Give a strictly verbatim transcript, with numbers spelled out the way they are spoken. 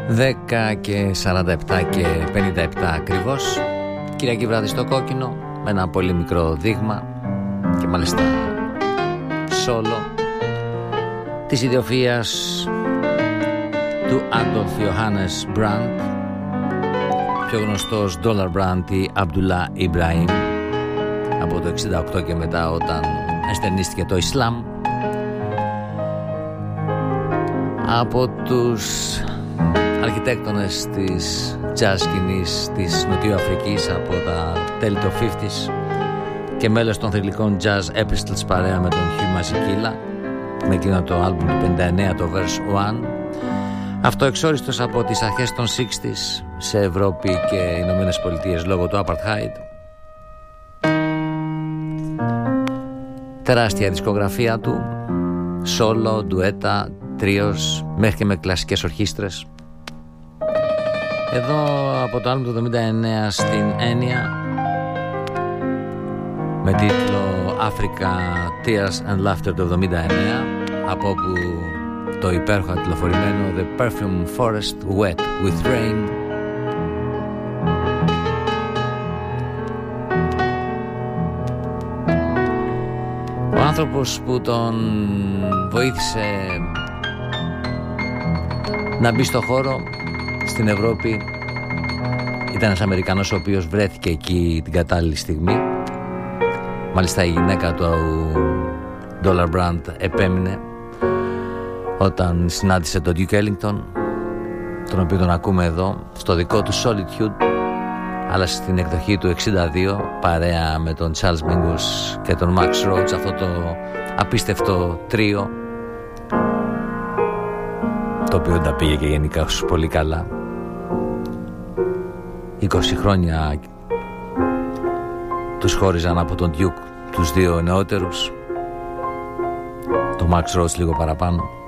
δέκα και σαράντα επτά και πενήντα επτά ακριβώς. Κυριακή βράδυ στο Κόκκινο, με ένα πολύ μικρό δείγμα και μάλιστα solo της ιδιοφυΐας του Άντολφ Ιωάννης Μπραντ, πιο γνωστός Dollar Brand ή Αμπτουλά Ιμπραήμ, από το εξήντα οκτώ και μετά, όταν εστερνίστηκε το Ισλάμ. Από τους αρχιτέκτονες της jazz σκηνής της Νοτιοαφρικής από τα τέλη των πενήντα και μέλος των θρυλικών jazz Epistles παρέα με τον Hugh Masekela, με εκείνο το άλμπουμ του πενήντα εννέα, το Verse One. Αυτοεξόριστος από τις αρχές των εξήντα σε Ευρώπη και Ηνωμένες Πολιτείες λόγω του Apartheid. Τεράστια δισκογραφία του, solo, ντουέτα, τρίος, μέχρι και με κλασικές ορχήστρες. Εδώ από το άλμπουμ του εβδομήντα εννέα στην Έννοια, με τίτλο Africa Tears and Laughter του εβδομήντα εννέα, από όπου το υπέροχο τηλεφορημένο The Perfume Forest Wet with Rain. Ο άνθρωπος που τον βοήθησε να μπει στο χώρο στην Ευρώπη ήταν ένας Αμερικανός, ο οποίος βρέθηκε εκεί την κατάλληλη στιγμή. Μάλιστα η γυναίκα του Dollar Brand επέμεινε όταν συνάντησε τον Duke Ellington, τον οποίο τον ακούμε εδώ στο δικό του Solitude, αλλά στην εκδοχή του εξήντα δύο, παρέα με τον Charles Mingus και τον Max Roach, αυτό το απίστευτο τρίο, το οποίο τα πήγε και γενικά πολύ καλά. είκοσι χρόνια τους χώριζαν από τον Duke τους δύο νεότερους, τον Max Roach λίγο παραπάνω.